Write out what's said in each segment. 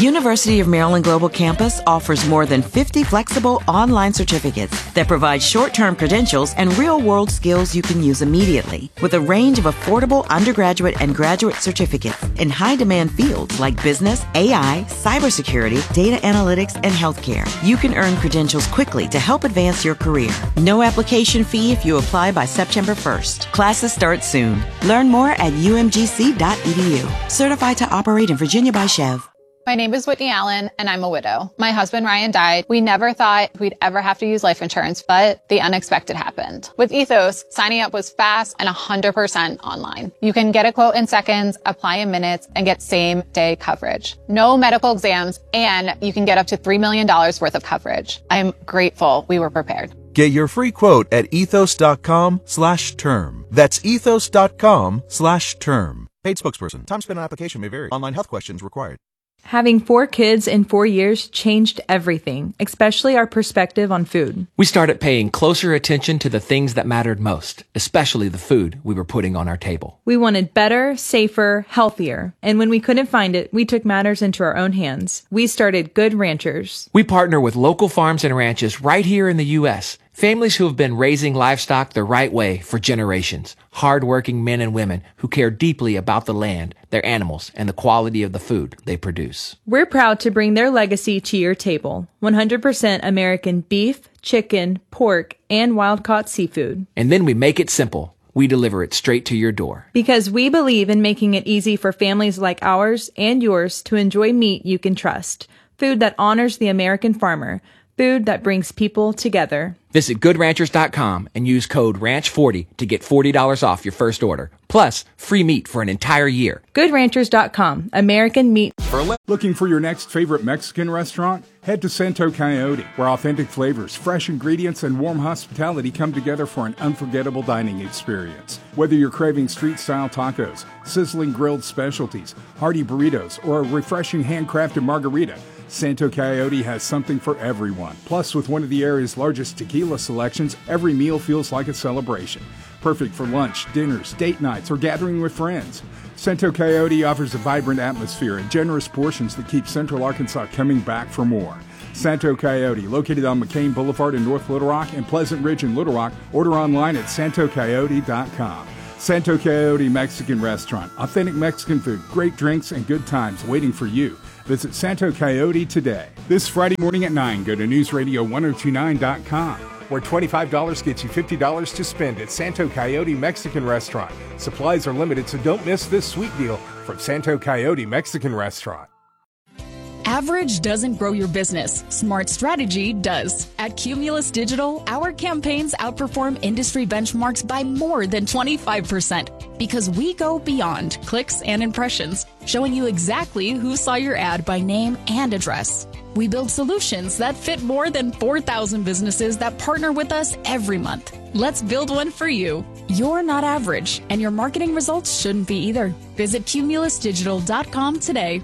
University of Maryland Global Campus offers more than 50 flexible online certificates that provide short-term credentials and real-world skills you can use immediately, with a range of affordable undergraduate and graduate certificates in high-demand fields like business, AI, cybersecurity, data analytics, and healthcare. You can earn credentials quickly to help advance your career. No application fee if you apply by September 1st. Classes start soon. Learn more at umgc.edu. Certified to operate in Virginia by Chev. My name is Whitney Allen, and I'm a widow. My husband, Ryan, died. We never thought we'd ever have to use life insurance, but the unexpected happened. With Ethos, signing up was fast and 100% online. You can get a quote in seconds, apply in minutes, and get same-day coverage. No medical exams, and you can get up to $3 million worth of coverage. I'm grateful we were prepared. Get your free quote at ethos.com/term. That's ethos.com/term. Paid spokesperson. Time spent on application may vary. Online health questions required. Having 4 kids in 4 years changed everything, especially our perspective on food. We started paying closer attention to the things that mattered most, especially the food we were putting on our table. We wanted better, safer, healthier. And when we couldn't find it, we took matters into our own hands. We started Good Ranchers. We partner with local farms and ranches right here in the U.S., families who have been raising livestock the right way for generations. Hard-working men and women who care deeply about the land, their animals, and the quality of the food they produce. We're proud to bring their legacy to your table. 100% American beef, chicken, pork, and wild-caught seafood. And then we make it simple. We deliver it straight to your door. Because we believe in making it easy for families like ours and yours to enjoy meat you can trust. Food that honors the American farmer. Food that brings people together. Visit GoodRanchers.com and use code RANCH40 to get $40 off your first order. Plus, free meat for an entire year. GoodRanchers.com. American meat. Looking for your next favorite Mexican restaurant? Head to Santo Coyote, where authentic flavors, fresh ingredients, and warm hospitality come together for an unforgettable dining experience. Whether you're craving street-style tacos, sizzling grilled specialties, hearty burritos, or a refreshing handcrafted margarita, Santo Coyote has something for everyone. Plus, with one of the area's largest tequila selections, every meal feels like a celebration. Perfect for lunch, dinners, date nights, or gathering with friends. Santo Coyote offers a vibrant atmosphere and generous portions that keep Central Arkansas coming back for more. Santo Coyote, located on McCain Boulevard in North Little Rock and Pleasant Ridge in Little Rock. Order online at santocoyote.com. Santo Coyote Mexican Restaurant. Authentic Mexican food, great drinks, and good times waiting for you. Visit Santo Coyote today. This Friday morning at 9, go to newsradio1029.com, where $25 gets you $50 to spend at Santo Coyote Mexican Restaurant. Supplies are limited, so don't miss this sweet deal from Santo Coyote Mexican Restaurant. Average doesn't grow your business. Smart strategy does. At Cumulus Digital, our campaigns outperform industry benchmarks by more than 25% because we go beyond clicks and impressions, showing you exactly who saw your ad by name and address. We build solutions that fit more than 4,000 businesses that partner with us every month. Let's build one for you. You're not average, and your marketing results shouldn't be either. Visit cumulusdigital.com today.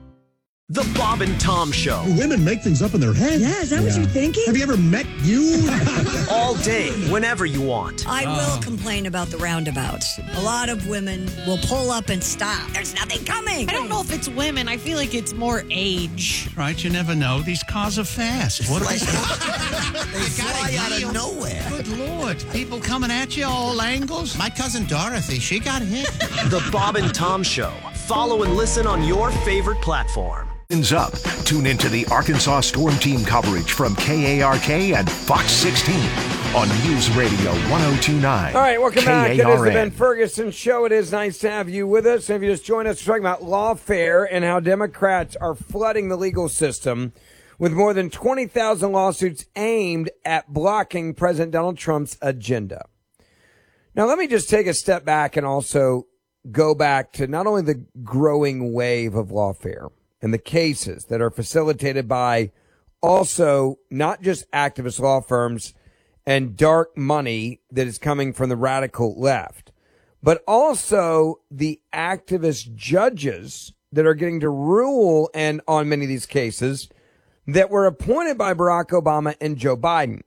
The Bob and Tom Show. Women make things up in their head. Yeah, is that what you're thinking? Have you ever met you? All day, whenever you want. I will complain about the roundabouts. A lot of women will pull up and stop. There's nothing coming. I don't know if it's women. I feel like it's more age. Right, you never know. These cars are fast. What they fly out of nowhere. Good Lord. People coming at you all angles. My cousin Dorothy, she got hit. The Bob and Tom Show. Follow and listen on your favorite platform. Up. Tune into the Arkansas Storm Team coverage from KARK and Fox 16 on News Radio 1029. All right, welcome back. It is the KARN. Ben Ferguson Show. It is nice to have you with us. And if you just joined us, we're talking about lawfare and how Democrats are flooding the legal system with more than 20,000 lawsuits aimed at blocking President Donald Trump's agenda. Now, let me just take a step back and also go back to not only the growing wave of lawfare and the cases that are facilitated by also not just activist law firms and dark money that is coming from the radical left, but also the activist judges that are getting to rule and on many of these cases that were appointed by Barack Obama and Joe Biden.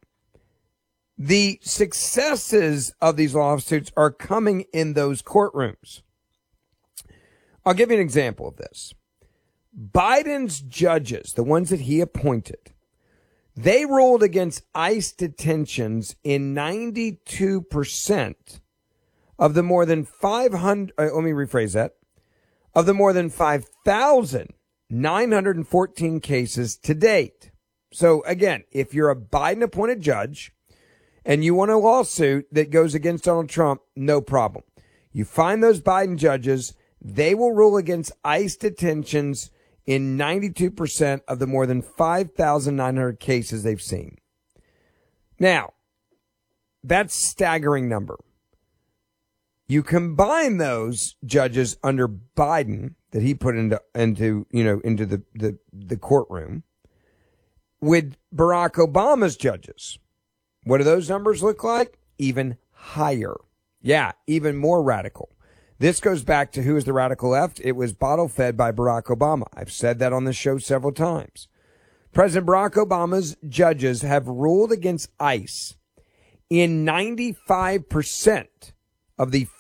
The successes of these lawsuits are coming in those courtrooms. I'll give you an example of this. Biden's judges, the ones that he appointed, they ruled against ICE detentions in 92% of the more than 500, let me rephrase that, of the more than 5,914 cases to date. So again, if you're a Biden appointed judge and you want a lawsuit that goes against Donald Trump, no problem. You find those Biden judges, they will rule against ICE detentions in 92% of the more than 5,900 cases they've seen. Now, that's a staggering number. You combine those judges under Biden that he put into the courtroom with Barack Obama's judges. What do those numbers look like? Even higher. Yeah, even more radical. This goes back to who is the radical left. It was bottle fed by Barack Obama. I've said that on the show several times. President Barack Obama's judges have ruled against ICE in 95% of the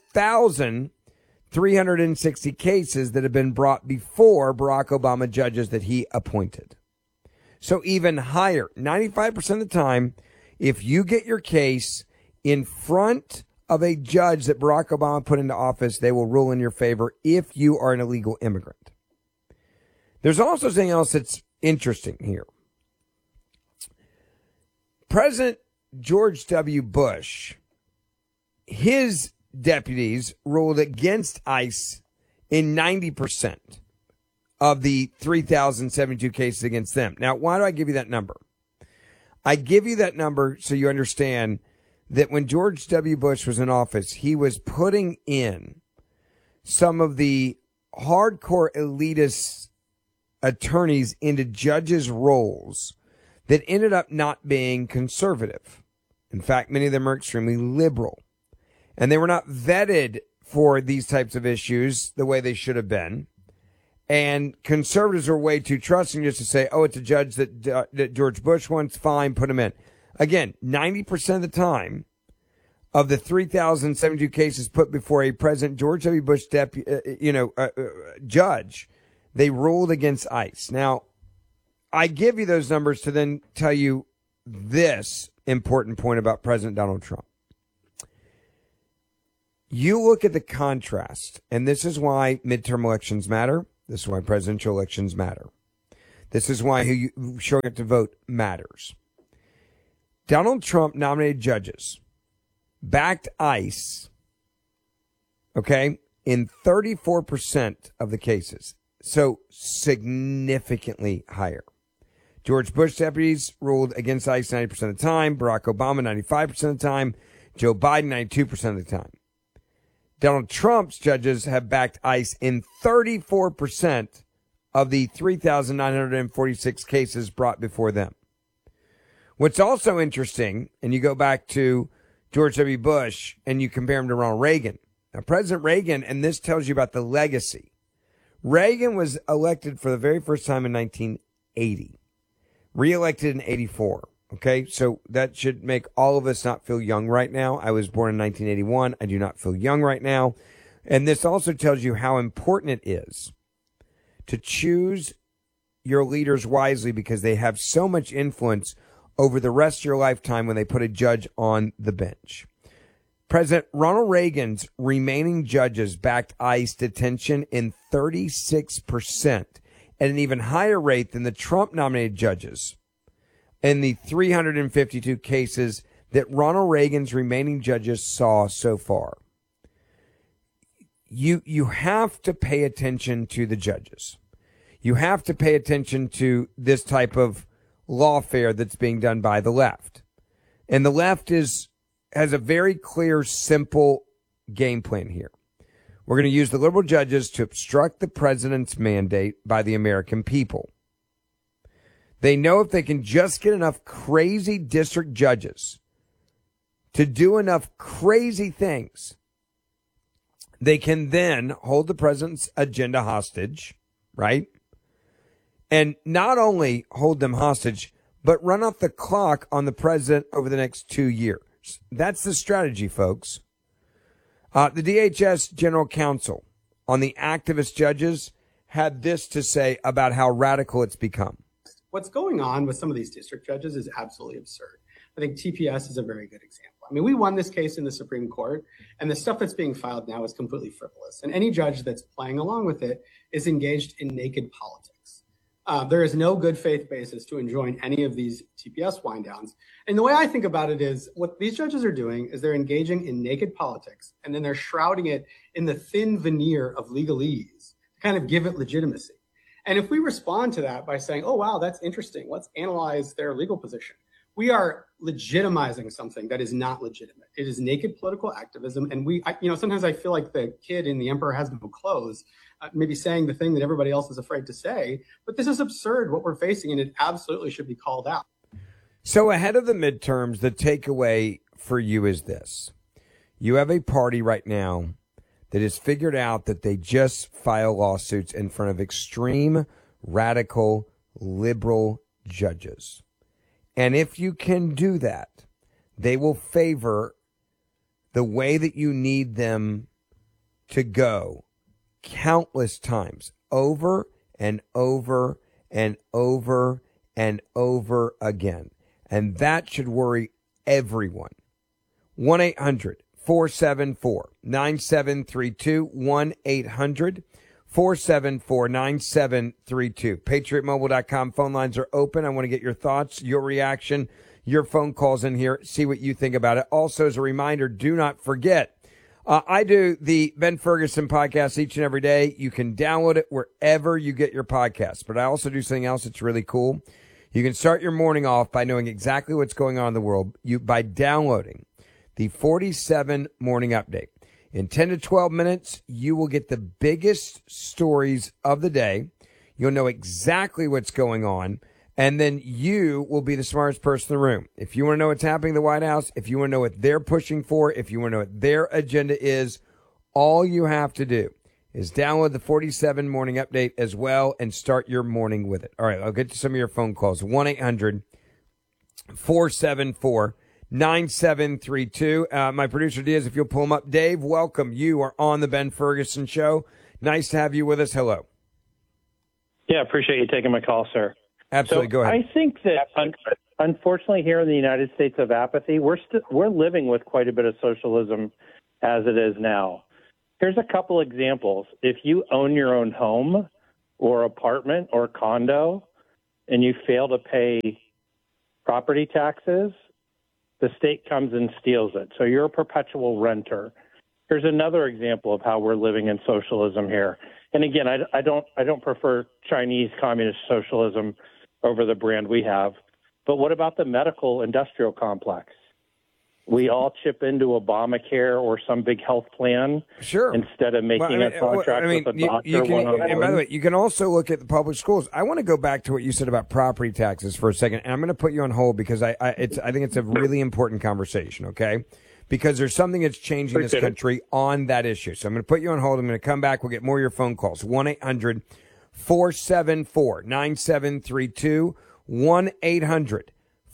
4,360 cases that have been brought before Barack Obama judges that he appointed. So even higher, 95% of the time, if you get your case in front of a judge that Barack Obama put into office, they will rule in your favor if you are an illegal immigrant. There's also something else that's interesting here. President George W. Bush, his deputies ruled against ICE in 90% of the 3,072 cases against them. Now, why do I give you that number? I give you that number so you understand that when George W. Bush was in office, he was putting in some of the hardcore elitist attorneys into judges' roles that ended up not being conservative. In fact, many of them are extremely liberal. And they were not vetted for these types of issues the way they should have been. And conservatives are way too trusting just to say, oh, it's a judge that George Bush wants, fine, put him in. Again, 90% of the time of the 3,072 cases put before a President George W. Bush judge, they ruled against ICE. Now, I give you those numbers to then tell you this important point about President Donald Trump. You look at the contrast, and this is why midterm elections matter. This is why presidential elections matter. This is why showing up to vote matters. Donald Trump nominated judges, backed ICE, okay, in 34% of the cases. So significantly higher. George Bush deputies ruled against ICE 90% of the time. Barack Obama 95% of the time. Joe Biden 92% of the time. Donald Trump's judges have backed ICE in 34% of the 3,946 cases brought before them. What's also interesting, and you go back to George W. Bush and you compare him to Ronald Reagan. Now, President Reagan, and this tells you about the legacy. Reagan was elected for the very first time in 1980, reelected in 84. Okay, so that should make all of us not feel young right now. I was born in 1981. I do not feel young right now. And this also tells you how important it is to choose your leaders wisely because they have so much influence over the rest of your lifetime when they put a judge on the bench. President Ronald Reagan's remaining judges backed ICE detention in 36% at an even higher rate than the Trump-nominated judges in the 352 cases that Ronald Reagan's remaining judges saw so far. You have to pay attention to the judges. You have to pay attention to this type of lawfare that's being done by the left. And the left has a very clear, simple game plan here. We're going to use the liberal judges to obstruct the president's mandate by the American people. They know if they can just get enough crazy district judges to do enough crazy things, they can then hold the president's agenda hostage, right? And not only hold them hostage, but run off the clock on the president over the next 2 years. That's the strategy, folks. The DHS General Counsel on the activist judges had this to say about how radical it's become. What's going on with some of these district judges is absolutely absurd. I think TPS is a very good example. I mean, we won this case in the Supreme Court, and the stuff that's being filed now is completely frivolous. And any judge that's playing along with it is engaged in naked politics. There is no good faith basis to enjoin any of these TPS wind downs. And the way I think about it is what these judges are doing is they're engaging in naked politics, and then they're shrouding it in the thin veneer of legalese to kind of give it legitimacy. And if we respond to that by saying, oh, wow, that's interesting, let's analyze their legal position, we are legitimizing something that is not legitimate. It is naked political activism. And sometimes I feel like the kid in The Emperor Has No Clothes, maybe saying the thing that everybody else is afraid to say. But this is absurd what we're facing, and it absolutely should be called out. So ahead of the midterms, the takeaway for you is this. You have a party right now that has figured out that they just file lawsuits in front of extreme, radical, liberal judges. And if you can do that, they will favor the way that you need them to go countless times, over and over and over and over again. And that should worry everyone. 1-800-474-9732, 1-800-474-9732. PatriotMobile.com phone lines are open. I want to get your thoughts, your reaction, your phone calls in here, see what you think about it. Also, as a reminder, do not forget, I do the Ben Ferguson podcast each and every day. You can download it wherever you get your podcasts. But I also do something else that's really cool. You can start your morning off by knowing exactly what's going on in the world by downloading the 47 Morning Update. In 10 to 12 minutes, you will get the biggest stories of the day. You'll know exactly what's going on, and then you will be the smartest person in the room. If you want to know what's happening in the White House, if you want to know what they're pushing for, if you want to know what their agenda is, all you have to do is download the 47 Morning Update as well and start your morning with it. All right, I'll get to some of your phone calls. 1-800-474-9732. My producer, Diaz, if you'll pull him up. Dave, welcome. You are on the Ben Ferguson Show. Nice to have you with us. Hello. Yeah, appreciate you taking my call, sir. Absolutely. Go ahead. I think that, unfortunately, here in the United States of apathy, we're living with quite a bit of socialism as it is now. Here's a couple examples. If you own your own home or apartment or condo and you fail to pay property taxes, the state comes and steals it. So you're a perpetual renter. Here's another example of how we're living in socialism here. And again, I don't prefer Chinese communist socialism over the brand we have. But what about the medical industrial complex? We all chip into Obamacare or some big health plan, sure, instead of making a contract with a doctor one-on-one. And by the way, you can also look at the public schools. I want to go back to what you said about property taxes for a second, and I'm going to put you on hold because I think it's a really important conversation, okay? Because there's something that's changing in this country on that issue. So I'm going to put you on hold. I'm going to come back. We'll get more of your phone calls. 1-800-474-9732, 1-800-474-9732.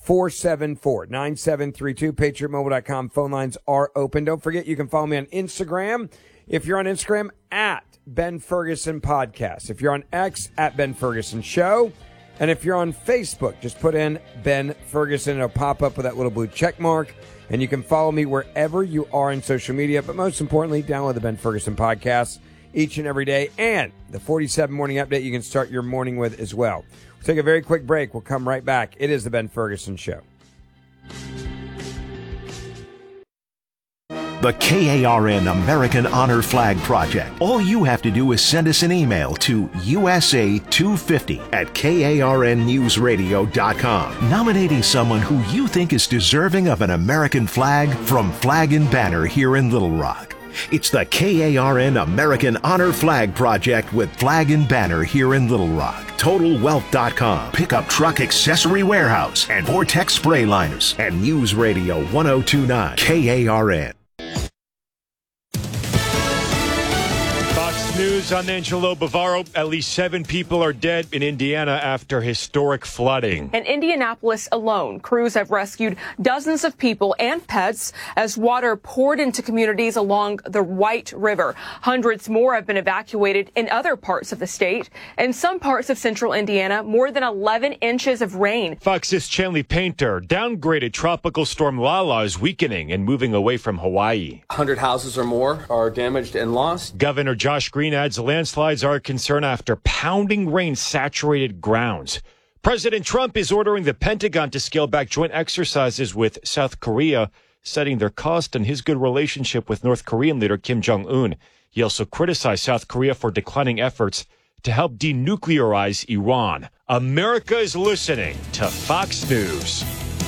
PatriotMobile.com phone lines are open. Don't forget, you can follow me on Instagram. If you're on Instagram, at Ben Ferguson Podcast. If you're on X, at Ben Ferguson Show. And if you're on Facebook, just put in Ben Ferguson. It'll pop up with that little blue check mark. And you can follow me wherever you are in social media. But most importantly, download the Ben Ferguson Podcast each and every day. And the 47 Morning Update you can start your morning with as well. We'll take a very quick break. We'll come right back. It is the Ben Ferguson Show. The KARN American Honor Flag Project. All you have to do is send us an email to USA250@KARNnewsradio.com, nominating someone who you think is deserving of an American flag from Flag and Banner here in Little Rock. It's the KARN American Honor Flag Project with Flag and Banner here in Little Rock. TotalWealth.com, Pickup Truck Accessory Warehouse, and Vortex Spray Liners, and News Radio 1029 KARN. Fox News news. I'm Angelo Bavaro. At least 7 people are dead in Indiana after historic flooding. In Indianapolis alone, crews have rescued dozens of people and pets as water poured into communities along the White River. Hundreds more have been evacuated in other parts of the state. In some parts of central Indiana, more than 11 inches of rain. Fox's Chanley Painter downgraded Tropical Storm Lala is weakening and moving away from Hawaii. 100 houses or more are damaged and lost. Governor Josh Green adds landslides are a concern after pounding rain saturated grounds. President Trump is ordering the Pentagon to scale back joint exercises with South Korea, citing their cost and his good relationship with North Korean leader Kim Jong-un. He also criticized South Korea for declining efforts to help denuclearize Iran. America is listening to Fox News.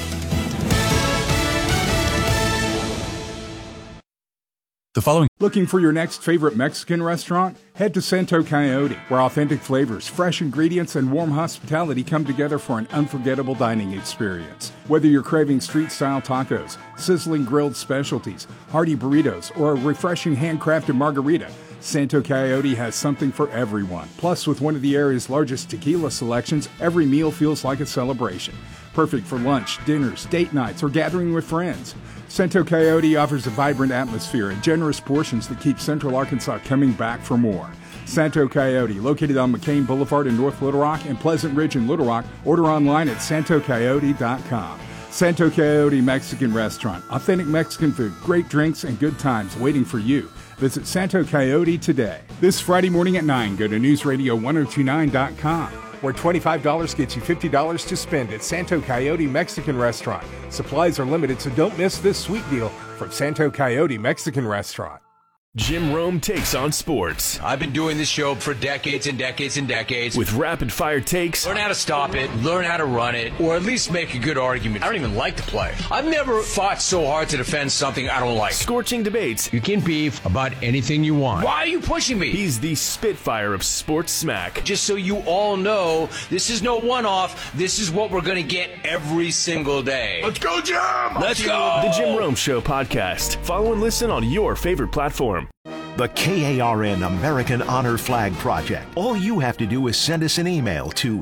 The following. Looking for your next favorite Mexican restaurant? Head to Santo Coyote, where authentic flavors, fresh ingredients, and warm hospitality come together for an unforgettable dining experience. Whether you're craving street-style tacos, sizzling grilled specialties, hearty burritos, or a refreshing handcrafted margarita, Santo Coyote has something for everyone. Plus, with one of the area's largest tequila selections, every meal feels like a celebration. Perfect for lunch, dinners, date nights, or gathering with friends. Santo Coyote offers a vibrant atmosphere and generous portions that keep Central Arkansas coming back for more. Santo Coyote, located on McCain Boulevard in North Little Rock and Pleasant Ridge in Little Rock. Order online at santocoyote.com. Santo Coyote Mexican Restaurant. Authentic Mexican food, great drinks, and good times waiting for you. Visit Santo Coyote today. This Friday morning at 9, go to newsradio1029.com. where $25 gets you $50 to spend at Santo Coyote Mexican Restaurant. Supplies are limited, so don't miss this sweet deal from Santo Coyote Mexican Restaurant. Jim Rome takes on sports. I've been doing this show for decades and decades and decades. With rapid-fire takes. Learn how to stop it, learn how to run it, or at least make a good argument. I don't even like the play. I've never fought so hard to defend something I don't like. Scorching debates. You can beef about anything you want. Why are you pushing me? He's the Spitfire of sports smack. Just so you all know, this is no one-off. This is what we're going to get every single day. Let's go, Jim! Let's go! The Jim Rome Show podcast. Follow and listen on your favorite platform. The KARN American Honor Flag Project. All you have to do is send us an email to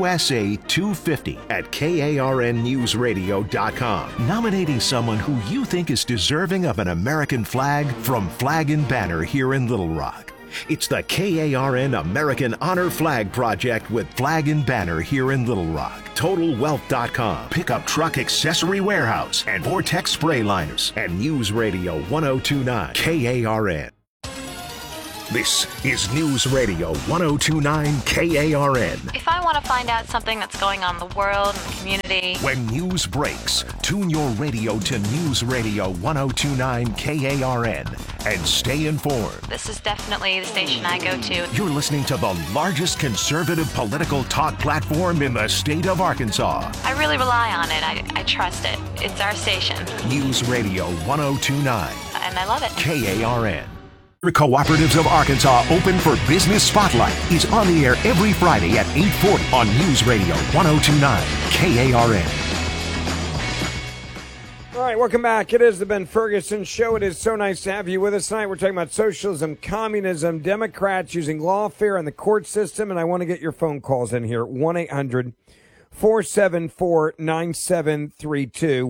USA250@KARNnewsradio.com, nominating someone who you think is deserving of an American flag from Flag and Banner here in Little Rock. It's the KARN American Honor Flag Project with Flag and Banner here in Little Rock. TotalWealth.com, Pickup Truck Accessory Warehouse, and Vortex Spray Liners, and News Radio 1029 KARN. This is News Radio 1029 KARN. If I want to find out something that's going on in the world and the community. When news breaks, tune your radio to News Radio 1029 KARN and stay informed. This is definitely the station I go to. You're listening to the largest conservative political talk platform in the state of Arkansas. I really rely on it. I trust it. It's our station. News Radio 1029. And I love it. KARN. Cooperatives of Arkansas Open for Business Spotlight is on the air every Friday at 8:40 on News Radio 1029 KARN. All right, welcome back. It is the Ben Ferguson Show. It is so nice to have you with us tonight. We're talking about socialism, communism, Democrats using lawfare and the court system, and I want to get your phone calls in here. 1-800-474-9732.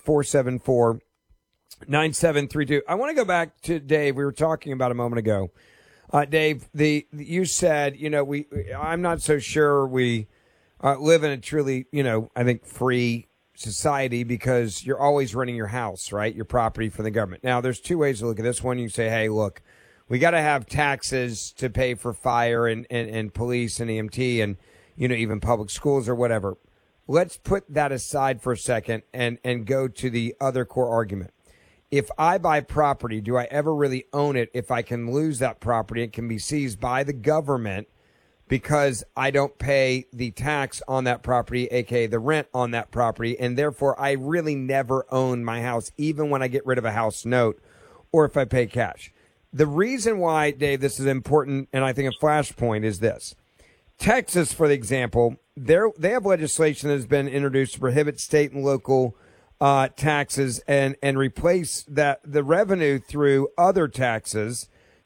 1-800-474-9732. I want to go back to Dave. We were talking about a moment ago. Dave, you said, I'm not so sure we live in a truly, I think free society because you're always running your house, right? Your property for the government. Now, there's two ways to look at this. One, you say, hey, look, we got to have taxes to pay for fire and police and EMT and, even public schools or whatever. Let's put that aside for a second and go to the other core argument. If I buy property, do I ever really own it if I can lose that property? It can be seized by the government because I don't pay the tax on that property, aka the rent on that property, and therefore I really never own my house, even when I get rid of a house note or if I pay cash. The reason why, Dave, this is important, and I think a flashpoint, is this. Texas, for example, they have legislation that has been introduced to prohibit state and local taxes and replace the revenue through other taxes.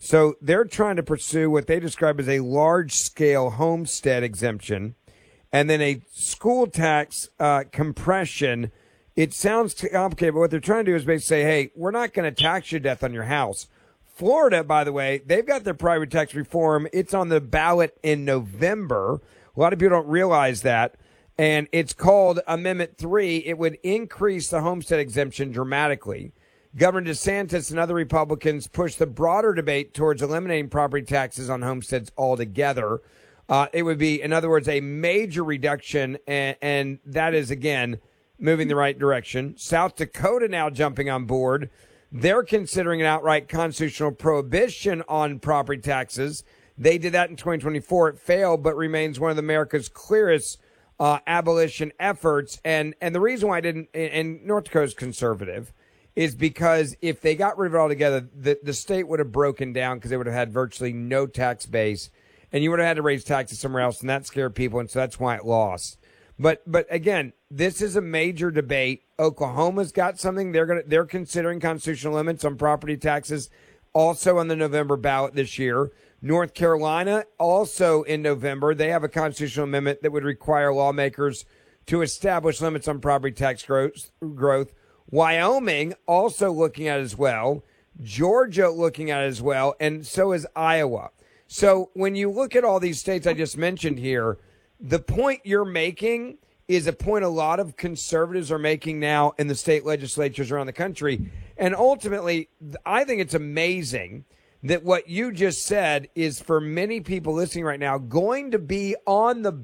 So they're trying to pursue what they describe as a large-scale homestead exemption and then a school tax compression. It sounds complicated, but what they're trying to do is basically say, hey, we're not going to tax you to death on your house. Florida, by the way, they've got their private tax reform. It's on the ballot in November. A lot of people don't realize that. And it's called Amendment 3. It would increase the homestead exemption dramatically. Governor DeSantis and other Republicans pushed the broader debate towards eliminating property taxes on homesteads altogether. It would be, in other words, a major reduction, and that is, again, moving the right direction. South Dakota now jumping on board. They're considering an outright constitutional prohibition on property taxes. They did that in 2024. It failed, but remains one of America's clearest abolition efforts. And the reason why I didn't, and North Dakota's conservative, is because if they got rid of it altogether, the state would have broken down because they would have had virtually no tax base, and you would have had to raise taxes somewhere else, and that scared people, and so that's why it lost. But again, this is a major debate. Oklahoma's got something. They're considering constitutional limits on property taxes, also on the November ballot this year. North Carolina, also in November, they have a constitutional amendment that would require lawmakers to establish limits on property tax growth. Wyoming also looking at it as well. Georgia looking at it as well, and so is Iowa. So when you look at all these states I just mentioned here, the point you're making is a point a lot of conservatives are making now in the state legislatures around the country. And ultimately, I think it's amazing that what you just said is, for many people listening right now, going to be on the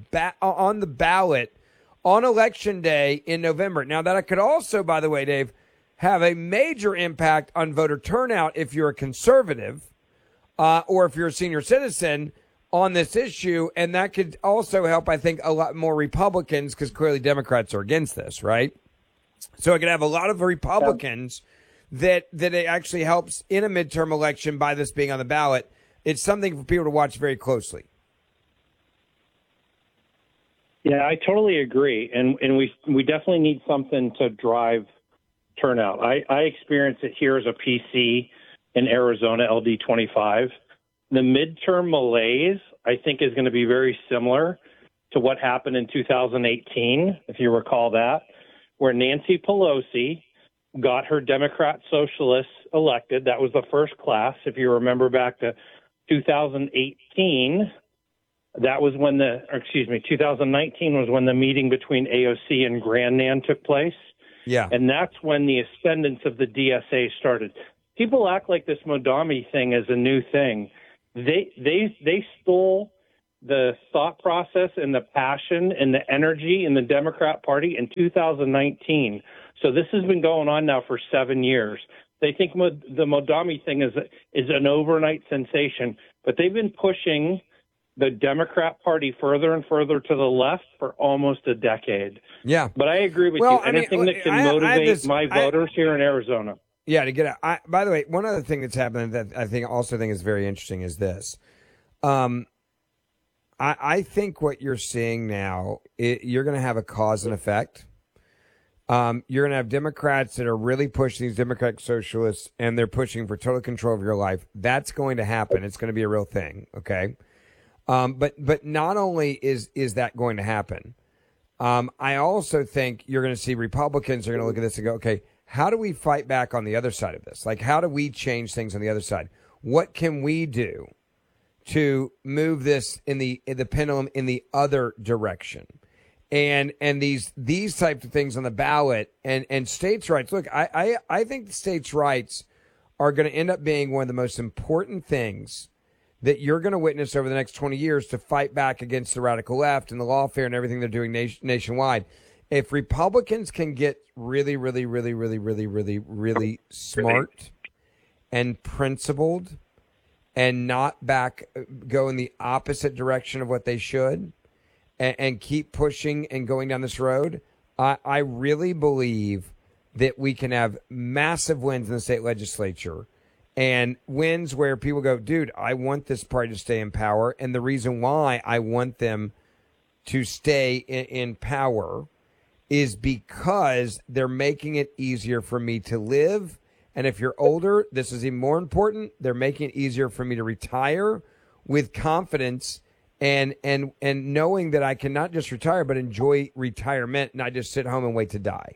ballot on Election Day in November. Now, that could also, by the way, Dave, have a major impact on voter turnout if you're a conservative or if you're a senior citizen on this issue. And that could also help, I think, a lot more Republicans, because clearly Democrats are against this, right? So it could have a lot of Republicans that it actually helps in a midterm election by this being on the ballot. It's something for people to watch very closely. Yeah, I totally agree. And we definitely need something to drive turnout. I experienced it here as a PC in Arizona, LD25. The midterm malaise, I think, is going to be very similar to what happened in 2018, if you recall that, where Nancy Pelosi got her Democrat socialists elected. That was the first class. If you remember back to 2018, that was when 2019 was when the meeting between AOC and Grandnan took place. Yeah. And that's when the ascendance of the DSA started. People act like this Modami thing is a new thing. They stole the thought process and the passion and the energy in the Democrat Party in 2019. So this has been going on now for 7 years. They think the Modami thing is an overnight sensation, but they've been pushing the Democrat Party further and further to the left for almost a decade. Yeah. But I agree with you. Anything that can motivate my voters here in Arizona. Yeah, to get out. By the way, one other thing that's happening that I think is very interesting is this. I think what you're seeing now, you're going to have a cause and effect. You're going to have Democrats that are really pushing these Democratic socialists, and they're pushing for total control of your life. That's going to happen. It's going to be a real thing. Okay. But not only is that going to happen, I also think you're going to see Republicans are going to look at this and go, okay, how do we fight back on the other side of this? Like, how do we change things on the other side? What can we do to move this in the pendulum in the other direction? And these types of things on the ballot and states' rights. Look, I think the states' rights are going to end up being one of the most important things that you're going to witness over the next 20 years to fight back against the radical left and the lawfare and everything they're doing nationwide. If Republicans can get really, really, really, really, really, really, really smart and principled and not go in the opposite direction of what they should and keep pushing and going down this road, I really believe that we can have massive wins in the state legislature and wins where people go, dude, I want this party to stay in power. And the reason why I want them to stay in power is because they're making it easier for me to live And if you're older, this is even more important. They're making it easier for me to retire with confidence and knowing that I can not just retire, but enjoy retirement, not just sit home and wait to die.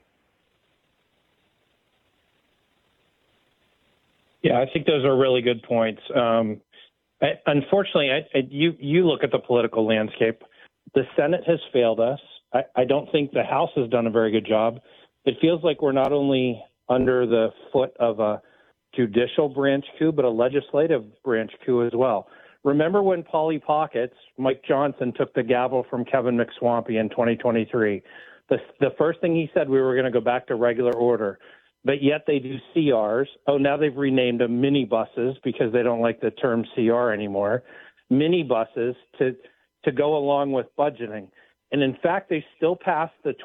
Yeah, I think those are really good points. Unfortunately, you look at the political landscape. The Senate has failed us. I don't think the House has done a very good job. It feels like we're not only under the foot of a judicial branch coup, but a legislative branch coup as well. Remember when Polly Pockets, Mike Johnson, took the gavel from Kevin McSwampy in 2023? The first thing he said, we were going to go back to regular order. But yet they do CRs. Oh, now they've renamed them minibuses because they don't like the term CR anymore. Minibuses to go along with budgeting. And in fact, they still passed the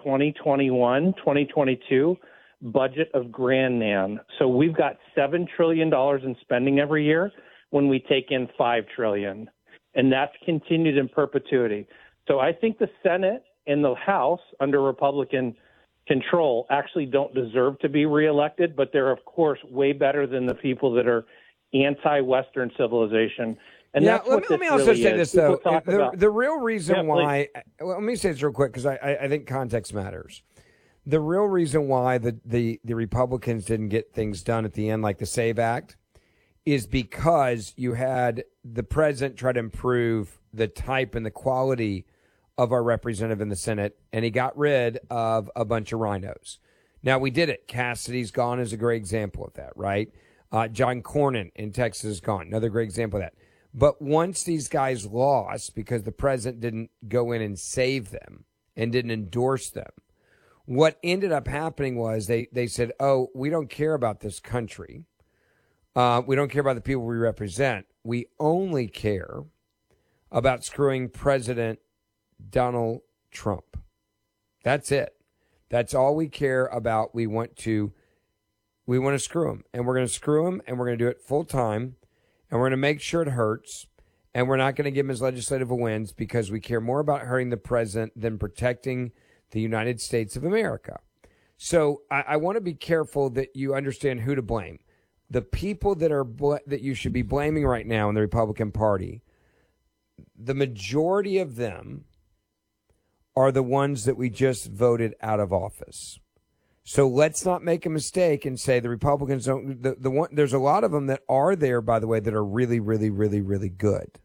2021-2022 budget of Grand Nan. So we've got $7 trillion in spending every year when we take in $5 trillion. And that's continued in perpetuity. So I think the Senate and the House under Republican control actually don't deserve to be reelected, but they're, of course, way better than the people that are anti-Western civilization. And yeah, that's what let me also really say is. this, though. People The real reason why – please. let me say this real quick because I think context matters. The real reason why the Republicans didn't get things done at the end, like the SAVE Act, is because you had the president try to improve the type and the quality of our representative in the Senate, and he got rid of a bunch of rhinos. Now, we did it. Cassidy's gone is a great example of that, right? John Cornyn in Texas is gone. Another great example of that. But once these guys lost because the president didn't go in and save them and didn't endorse them, what ended up happening was they said, oh, we don't care about this country. We don't care about the people we represent. We only care about screwing President Donald Trump. That's it. That's all we care about. We want to screw him, and we're going to screw him, and we're going to do it full time, and we're going to make sure it hurts, and we're not going to give him his legislative wins because we care more about hurting the president than protecting the United States of America. So I want to be careful that you understand who to blame. The people that you should be blaming right now in the Republican Party, the majority of them are the ones that we just voted out of office. So let's not make a mistake and say the Republicans don't. There's a lot of them that are there, by the way, that are really, really, really, really good.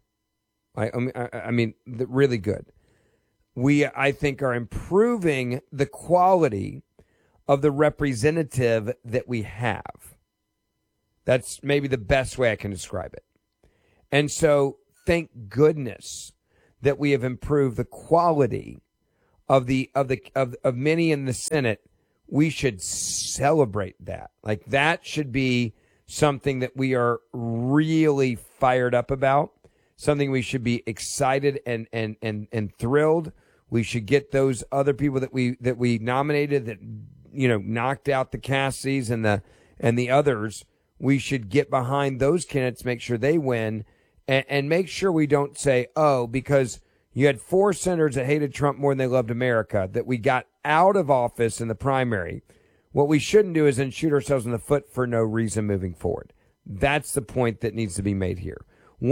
I mean, really good. We, I think, are improving the quality of the representative that we have. That's maybe the best way I can describe it. And so, thank goodness that we have improved the quality of many in the Senate. We should celebrate that. Like, that should be something that we are really fired up about, something we should be excited and thrilled. We should get those other people that we nominated that, you know, knocked out the Cassidys and the others. We should get behind those candidates, make sure they win, and make sure we don't say, oh, because you had 4 senators that hated Trump more than they loved America, that we got out of office in the primary. What we shouldn't do is then shoot ourselves in the foot for no reason moving forward. That's the point that needs to be made here.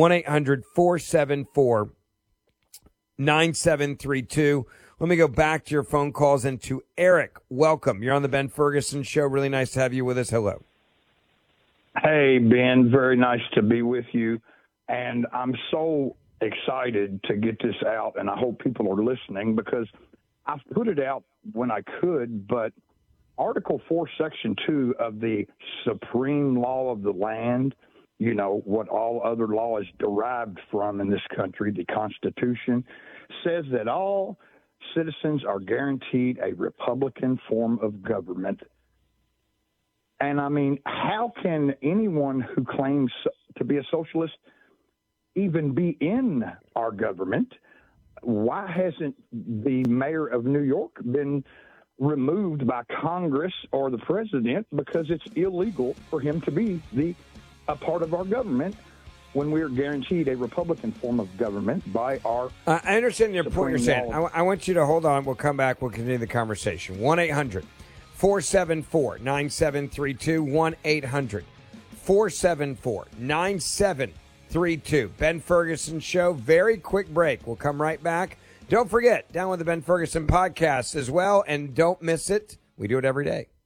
1-800-474-9732. Let me go back to your phone calls and to Eric. Welcome. You're on the Ben Ferguson Show. Really nice to have you with us. Hello. Hey, Ben. Very nice to be with you. And I'm so excited to get this out, and I hope people are listening because I've put it out when I could, but Article 4, Section 2 of the supreme law of the land, you know, what all other law is derived from in this country, the Constitution, says that all citizens are guaranteed a Republican form of government. And I mean, how can anyone who claims to be a socialist even be in our government? Why hasn't the mayor of New York been removed by Congress or the president? Because it's illegal for him to be a part of our government when we are guaranteed a Republican form of government by our I understand your point you're saying. law. I want you to hold on. We'll come back. We'll continue the conversation. 1-800 474-9732, 1-800-474-9732. Ben Ferguson Show. Very quick break. We'll come right back. Don't forget, download the Ben Ferguson podcast as well, and don't miss it. We do it every day.